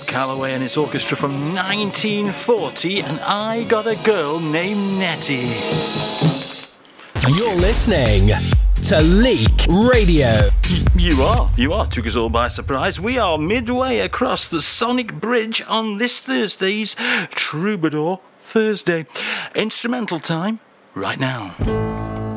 Calloway and his orchestra from 1940, and I Got a Girl Named Nettie. You're listening to Leak Radio. You are. Took us all by surprise. We are midway across the Sonic Bridge on this Thursday's Troubadour Thursday. Instrumental time right now.